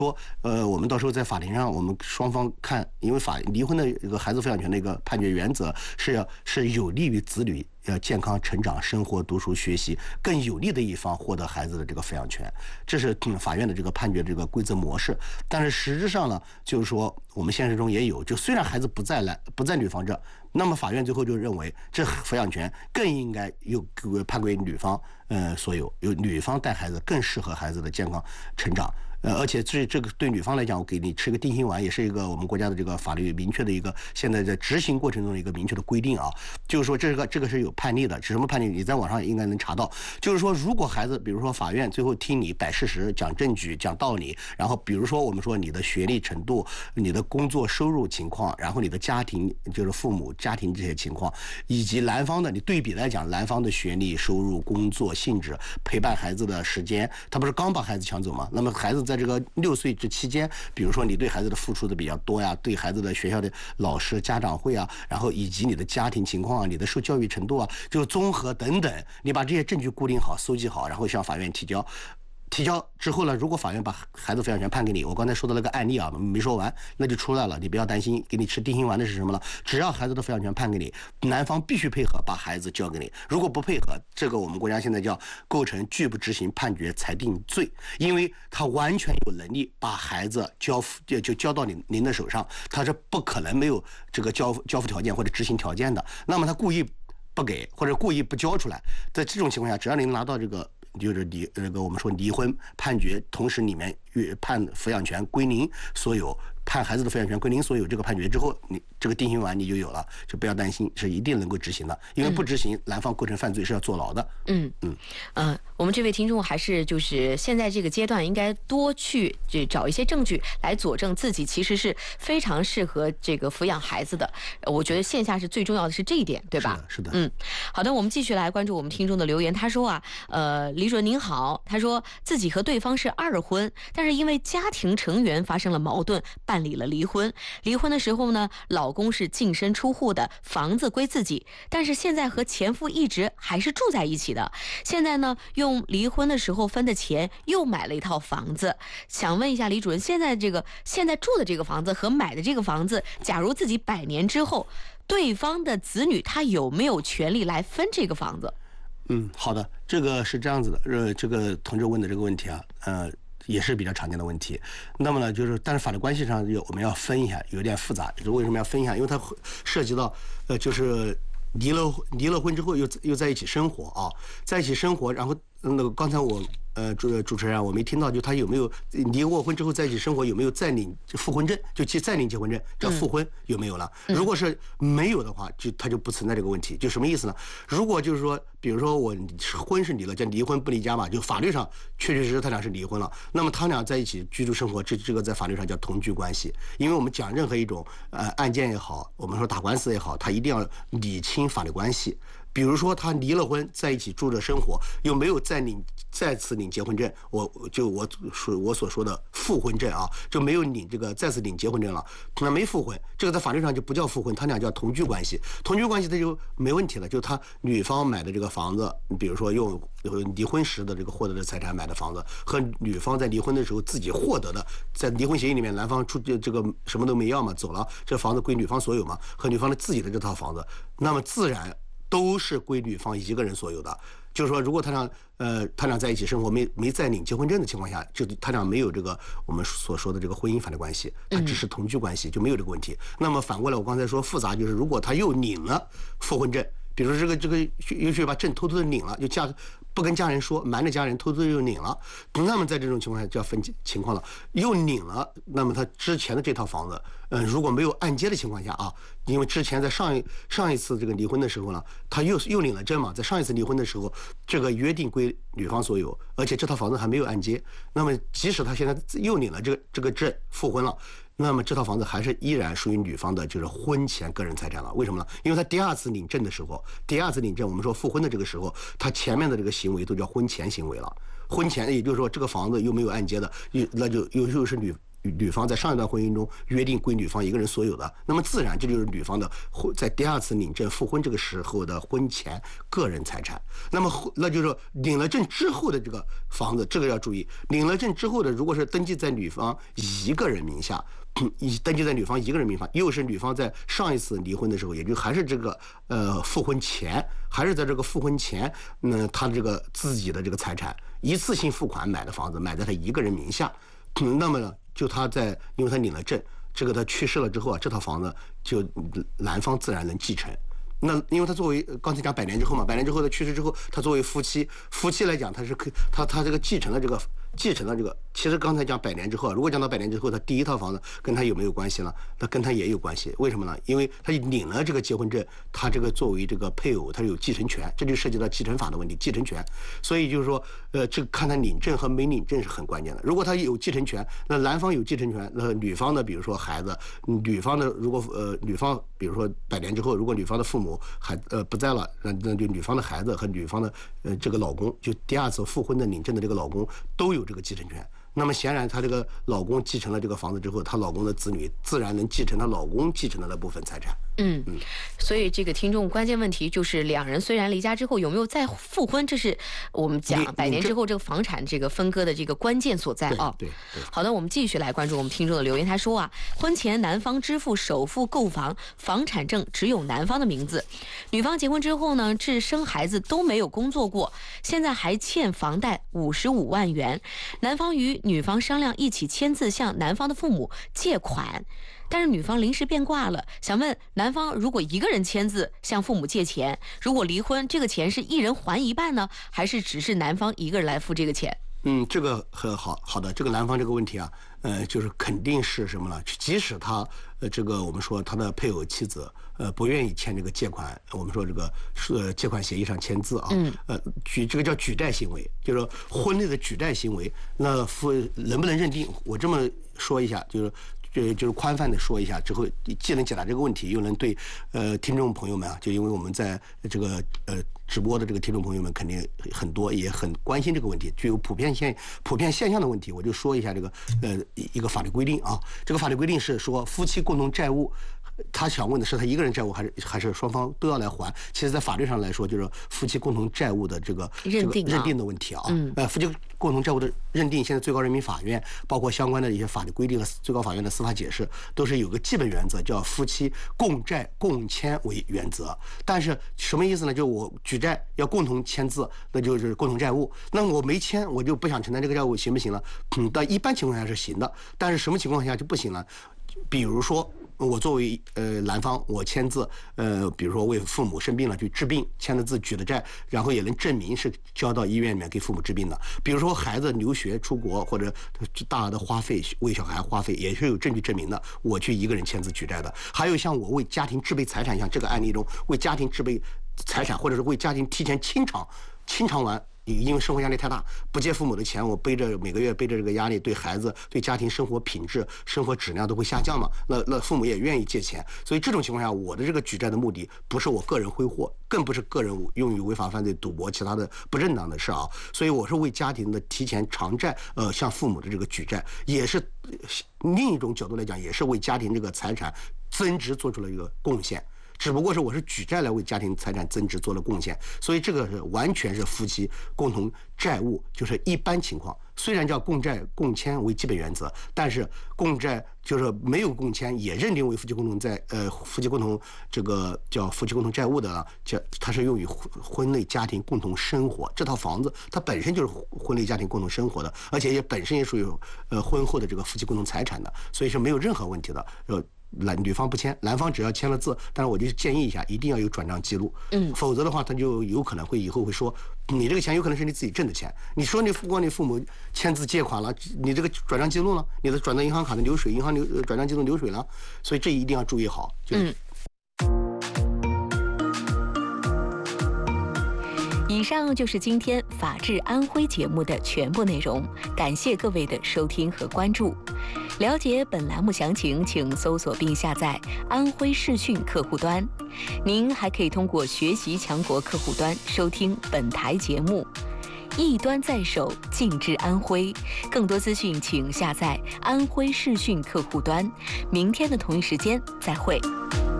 我们到时候在法庭上，我们双方看，因为离婚的一个孩子抚养权的一个判决原则是有利于子女健康成长、生活、读书、学习，更有利的一方获得孩子的这个抚养权，这是法院的这个判决这个规则模式。但是实质上呢，就是说我们现实中也有，就虽然孩子不在女方这，那么法院最后就认为这抚养权更应该判归女方所有，由女方带孩子更适合孩子的健康成长。而且这个对女方来讲，我给你吃个定心丸，也是一个我们国家的这个法律明确的一个现在在执行过程中的一个明确的规定啊，就是说这个是有判例的，是什么判例？你在网上应该能查到。就是说，如果孩子，比如说法院最后听你摆事实、讲证据、讲道理，然后比如说我们说你的学历程度、你的工作收入情况，然后你的家庭就是父母家庭这些情况，以及男方的你对比来讲，男方的学历、收入、工作性质、陪伴孩子的时间，他不是刚把孩子抢走吗？那么孩子在这个6岁这期间，比如说你对孩子的付出的比较多呀，对孩子的学校的老师、家长会啊，然后以及你的家庭情况啊，你的受教育程度啊，就综合等等，你把这些证据固定好、搜集好，然后向法院提交。提交之后呢，如果法院把孩子抚养权判给你，我刚才说的那个案例啊没说完，那就出来了，你不要担心，给你吃定心丸的是什么呢？只要孩子的抚养权判给你，男方必须配合把孩子交给你，如果不配合，这个我们国家现在叫构成拒不执行判决裁定罪，因为他完全有能力把孩子交到您的手上，他是不可能没有这个交付条件或者执行条件的，那么他故意不给或者故意不交出来，在这种情况下，只要您拿到这个就是我们说离婚判决，同时里面判抚养权归您所有，判孩子的抚养权归您所有，这个判决之后，你这个定心丸你就有了，就不要担心，是一定能够执行的，因为不执行，男方构成犯罪是要坐牢的。 我们这位听众还是就是现在这个阶段应该多去找一些证据来佐证自己其实是非常适合这个抚养孩子的。我觉得线下是最重要的是这一点，对吧？ 是的。 好的，我们继续来关注我们听众的留言。他说啊，李主任您好，他说自己和对方是2婚，但是因为家庭成员发生了矛盾，办理了离婚。离婚的时候呢，老公是净身出户的，房子归自己，但是现在和前夫一直还是住在一起的。现在呢，用离婚的时候分的钱又买了一套房子。想问一下李主任，现在住的这个房子和买的这个房子，假如自己100年之后，对方的子女他有没有权利来分这个房子？ 好的，这个是这样子的，这个同志问的这个问题啊，也是比较常见的问题。那么呢，但是法律关系上我们要分一下，有点复杂。为什么要分一下？因为它涉及到就是离了婚之后又在一起生活啊，在一起生活，然后那个刚才我主持人我没听到，就他有没有离过婚之后在一起生活有没有再领复婚证，就再领结婚证叫复婚有没有了？如果是没有的话，他就不存在这个问题。就什么意思呢？如果就是说，比如说我婚是离了，叫离婚不离家嘛，就法律上确确实实他俩是离婚了，那么他俩在一起居住生活，这个在法律上叫同居关系。因为我们讲任何一种案件也好，我们说打官司也好，他一定要理清法律关系。比如说他离了婚，在一起住着生活，又没有再次领结婚证，我所说的复婚证啊，就没有领这个再次领结婚证了，那没复婚，这个在法律上就不叫复婚，他俩叫同居关系。同居关系它就没问题了，就是他女方买的这个房子，比如说用离婚时的这个获得的财产买的房子，和女方在离婚的时候自己获得的，在离婚协议里面男方这个什么都没要嘛，走了，这房子归女方所有嘛，和女方的自己的这套房子，那么自然都是归女方一个人所有的。就是说，如果他俩在一起生活没再领结婚证的情况下，就他俩没有这个我们所说的这个婚姻法律关系，他只是同居关系，就没有这个问题。那么反过来，我刚才说复杂，就是如果他又领了复婚证，比如说这个又去把证偷偷的领了，就不跟家人说，瞒着家人偷偷又领了，那么在这种情况下就要分情况了。又领了，那么他之前的这套房子，如果没有按揭的情况下啊，因为之前在上一次这个离婚的时候呢，他又领了证嘛，在上一次离婚的时候，这个约定归女方所有，而且这套房子还没有按揭，那么即使他现在又领了这个证复婚了，那么这套房子还是依然属于女方的，就是婚前个人财产了。为什么呢？因为他第二次领证的时候，我们说复婚的这个时候，他前面的这个行为都叫婚前行为了。婚前也就是说，这个房子又没有按揭的，那就又是女方在上一段婚姻中约定归女方一个人所有的，那么自然这就是女方的在第2次领证复婚这个时候的婚前个人财产。那就是说领了证之后的这个房子，这个要注意，领了证之后的如果是登记在女方一个人名下。登记在女方一个人名下，又是女方在上一次离婚的时候，也就还是这个复婚前，还是在这个复婚前，他这个自己的这个财产一次性付款买的房子，买在他一个人名下，那么呢，就他因为他领了证，这个他去世了之后啊，这套房子就男方自然能继承。那因为他作为刚才讲100年之后嘛，100年之后他去世之后，他作为夫妻来讲，他是可以他这个继承了这个，其实刚才讲100年之后，如果讲到100年之后，他第一套房子跟他有没有关系呢？那跟他也有关系。为什么呢？因为他领了这个结婚证，他这个作为这个配偶，他有继承权，这就涉及到继承法的问题，继承权。所以就是说，这个看他领证和没领证是很关键的。如果他有继承权，那男方有继承权，那女方的比如说孩子，女方的如果女方比如说100年之后，如果女方的父母不在了，那就女方的孩子和女方的这个老公，就第2次复婚的领证的这个老公都有这个继承权。那么显然，她这个老公继承了这个房子之后，她老公的子女自然能继承她老公继承的那部分财产。 所以这个听众关键问题就是两人虽然离家之后有没有再复婚，这是我们讲100年之后这个房产这个分割的这个关键所在啊。 对。 好的，我们继续来关注我们听众的留言。他说啊，婚前男方支付首付购房，房产证只有男方的名字，女方结婚之后呢，至生孩子都没有工作过，现在还欠房贷55万元，男方与女方商量一起签字向男方的父母借款。但是女方临时变卦了，想问男方如果一个人签字向父母借钱，如果离婚，这个钱是一人还一半呢，还是只是男方一个人来付这个钱？ 这个很好的，这个男方这个问题啊，就是肯定是什么呢？即使他这个我们说他的配偶妻子不愿意签这个借款，我们说这个借款协议上签字啊，这个叫举债行为，就是说婚内的举债行为，那能不能认定？我这么说一下，就是宽泛的说一下之后，既能解答这个问题，又能对听众朋友们啊，就因为我们在这个直播的这个听众朋友们肯定很多，也很关心这个问题，具有普遍现象的问题，我就说一下这个一个法律规定啊。这个法律规定是说，夫妻共同债务，他想问的是他一个人债务还是双方都要来还？其实，在法律上来说，就是夫妻共同债务的这个认定的问题啊。夫妻共同债务的认定，现在最高人民法院包括相关的一些法律规定和最高法院的司法解释，都是有个基本原则，叫夫妻共债共签为原则。但是什么意思呢？就我举债要共同签字，那就是共同债务。那我没签，我就不想承担这个债务，行不行呢？但一般情况下是行的，但是什么情况下就不行呢？比如说，我作为男方，我签字，比如说为父母生病了去治病，签的字举的债，然后也能证明是交到医院里面给父母治病的。比如说孩子留学出国或者大额的花费，为小孩花费，也是有证据证明的，我去一个人签字举债的。还有像我为家庭置备财产，像这个案例中为家庭置备财产，或者是为家庭提前清偿完。因为生活压力太大，不借父母的钱，我每个月背着这个压力，对孩子、对家庭生活品质、生活质量都会下降嘛。那父母也愿意借钱，所以这种情况下，我的这个举债的目的不是我个人挥霍，更不是个人用于违法犯罪、赌博其他的不正当的事啊。所以我是为家庭的提前偿债，向父母的这个举债，也是另一种角度来讲，也是为家庭这个财产增值做出了一个贡献。只不过是我是举债来为家庭财产增值做了贡献，所以这个是完全是夫妻共同债务，就是一般情况。虽然叫共债共签为基本原则，但是共债就是没有共签也认定为夫妻共同夫妻共同这个叫夫妻共同债务的，它是用于婚内家庭共同生活。这套房子它本身就是婚内家庭共同生活的，而且也本身也属于婚后的这个夫妻共同财产的，所以是没有任何问题的。女方不签，男方只要签了字，但是我就建议一下，一定要有转账记录，否则的话，他就有可能以后会说，你这个钱有可能是你自己挣的钱，你说你光你父母签字借款了，你这个转账记录呢，你的转到银行卡的流水，银行转账记录流水了，所以这一定要注意好。 以上就是今天法治安徽节目的全部内容，感谢各位的收听和关注。了解本栏目详情，请搜索并下载安徽视讯客户端。您还可以通过学习强国客户端收听本台节目。 一端在手，尽致安徽。更多资讯请下载安徽视讯客户端。明天的同一时间再会。